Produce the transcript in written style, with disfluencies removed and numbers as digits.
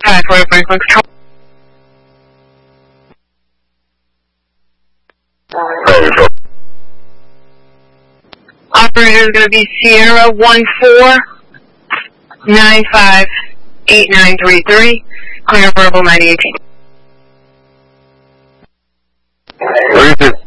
95 for Franklin Control. Operator is going to be Sierra 14958933. Clear verbal 98. Where is it?